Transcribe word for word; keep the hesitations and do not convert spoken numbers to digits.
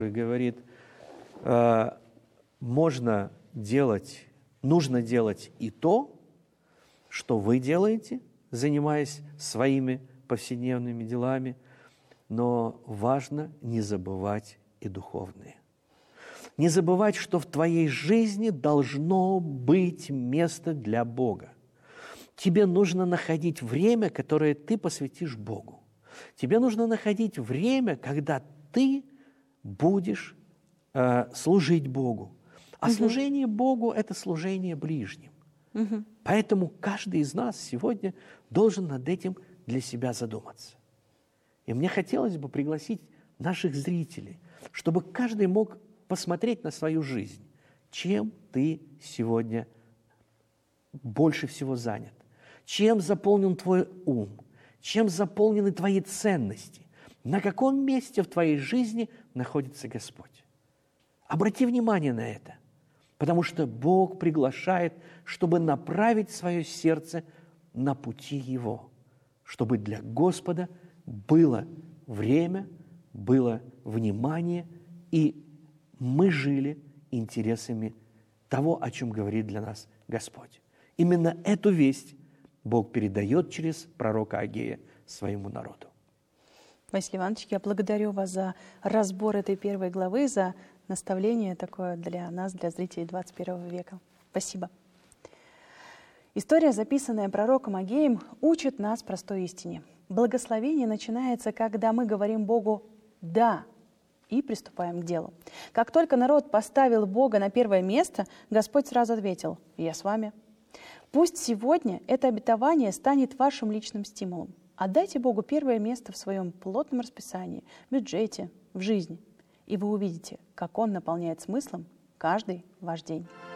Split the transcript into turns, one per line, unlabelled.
говорит, э, можно делать, нужно делать и то, что вы делаете, занимаясь своими повседневными делами, но важно не забывать и духовные. Не забывать, что в твоей жизни должно быть место для Бога. Тебе нужно находить время, которое ты посвятишь Богу. Тебе нужно находить время, когда ты будешь э, служить Богу. А угу. служение Богу – это служение ближним. Угу. Поэтому каждый из нас сегодня должен над этим для себя задуматься. И мне хотелось бы пригласить наших зрителей, чтобы каждый мог посмотреть на свою жизнь. Чем ты сегодня больше всего занят? Чем заполнен твой ум? Чем заполнены твои ценности? На каком месте в твоей жизни находится Господь? Обрати внимание на это, потому что Бог приглашает, чтобы направить свое сердце на пути Его, чтобы для Господа было время, было внимание, и мы жили интересами того, о чем говорит для нас Господь. Именно эту весть Бог передает через пророка Агея своему народу.
Василий Иванович, я благодарю вас за разбор этой первой главы, за наставление такое для нас, для зрителей двадцать первого века. Спасибо. История, записанная пророком Агеем, учит нас простой истине. Благословение начинается, когда мы говорим Богу «да» и приступаем к делу. Как только народ поставил Бога на первое место, Господь сразу ответил «Я с вами». Пусть сегодня это обетование станет вашим личным стимулом. Отдайте Богу первое место в своем плотном расписании, бюджете, в жизни. И вы увидите, как Он наполняет смыслом каждый ваш день.